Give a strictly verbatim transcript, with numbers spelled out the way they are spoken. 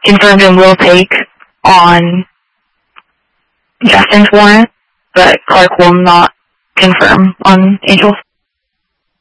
confirmed and will take on Justin's warrant, but Clark will not confirm on Angel's.